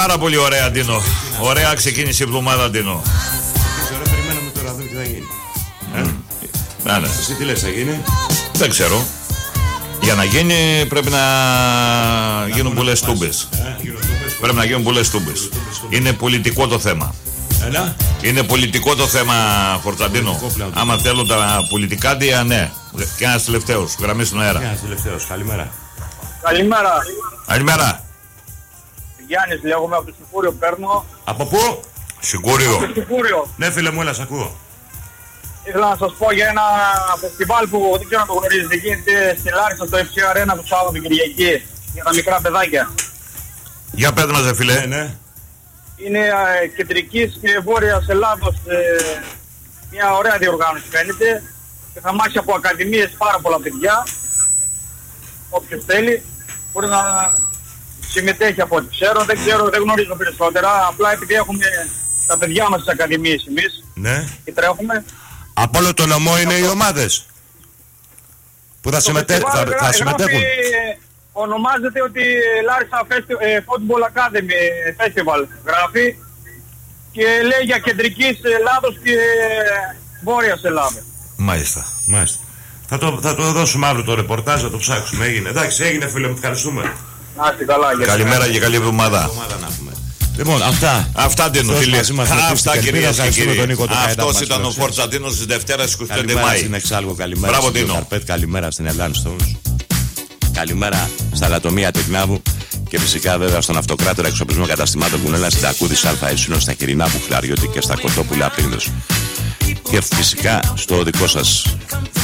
Πάρα πολύ ωραία, Ντίνο. Ωραία ξεκίνησε η εβδομάδα, Ντίνο. Ωραία, περιμέναμε τώρα να δούμε τι θα γίνει. Ναι. Εσύ τι λες, θα γίνει? Δεν ξέρω. Για να γίνει πρέπει να γίνουν πολλές τούμπες. Πρέπει να γίνουν πολλές τούμπες. Είναι πολιτικό το θέμα. Είναι πολιτικό το θέμα, Φορτσαντίνο. Άμα θέλουν τα πολιτικά, ναι. Και ένας τελευταίος, γραμμή στον αέρα. Ένας τελευταίος, καλημέρα. Καλημέρα. Καλημέρα. Γιάννης λέγομαι, από το Σικούριο παίρνω. Από πού? Σικούριο. Από το Σικούριο. Ναι, φίλε μου, έλα, σ' ακούω. Ήθελα να σας πω για ένα φεστιβάλ που δεν ξέρω αν το γνωρίζετε. Γίνεται στη Λάρισα στο FC Arena του Σάββατο την Κυριακή για τα μικρά παιδάκια. Για πες μας, φίλε. Ναι. Είναι κεντρικής και βόρειας Ελλάδος, μια ωραία διοργάνωση φαίνεται. Και θα μάξει από ακαδημίες πάρα πολλά παιδιά. Όποιος θέλει μπορεί να συμμετέχει από ό,τι ξέρω. Δεν γνωρίζω περισσότερα. Απλά επειδή έχουμε τα παιδιά μας στις ακαδημίες εμείς, Ναι. και τρέχουμε. Από όλο το νομό είναι οι ομάδες που θα συμμετέχουν. Ονομάζεται ότι Λάρισα Football Academy Festival γράφει και λέει για κεντρικής Ελλάδος και βόρειας Ελλάδας. Μάλιστα. Θα το δώσουμε αύριο το ρεπορτάζ, θα το ψάξουμε. Έγινε. Εντάξει, έγινε, φίλε μου, ευχαριστούμε. Να είστε καλά. Καλημέρα και καλή εβδομάδα. Λοιπόν, αυτά Ντίνο, φίλε. Αυτά, κυρίες και κύριοι. Αυτός ήταν ο Φορτσαντίνος της Δευτέρας 25 καλημέρα Μάη. στην Εξάλγο, καλημέρα Μπράβο, στην Ντίνο. Καρπέτ, καλημέρα στην Ελλάν Stones. Καλημέρα στα Λατομεία Τεκνάβου. Και φυσικά βέβαια στον Αυτοκράτορα Εξοπλισμό Καταστημάτων Κουνέλα, στην Τακούδης ΑΕΣ, στα Χοιρινά Πουχλαριώτη και στα Κοτόπουλα Πίνδος. Και φυσικά στο δικό σας